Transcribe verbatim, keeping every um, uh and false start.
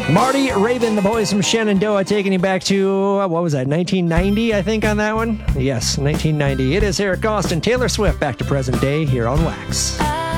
Marty Raven, the boys from Shenandoah, taking you back to, uh, what was that, nineteen ninety, I think, on that one? Yes, nineteen ninety. It is Eric Austin, Taylor Swift, back to present day here on Wax.